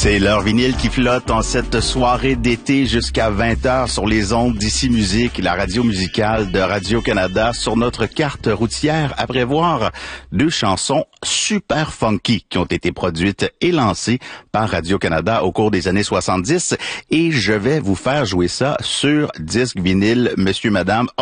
C'est l'heure vinyle qui flotte en cette soirée d'été jusqu'à 20h sur les ondes d'Ici Musique, la radio musicale de Radio-Canada. Sur notre carte routière, à prévoir 2 chansons super funky qui ont été produites et lancées par Radio-Canada au cours des années 70. Et je vais vous faire jouer ça sur disque vinyle, monsieur, madame.